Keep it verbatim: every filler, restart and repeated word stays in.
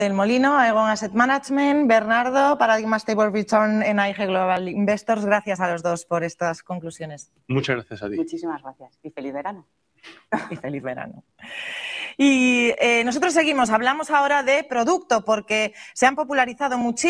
del Molino, Aegon Asset Management, Bernardo, Paradigma Stable Return en A I G Global Investors. Gracias a los dos por estas conclusiones. Muchas gracias a ti. Muchísimas gracias y feliz verano. Y feliz verano. Y eh, nosotros seguimos, hablamos ahora de producto porque se han popularizado muchísimo.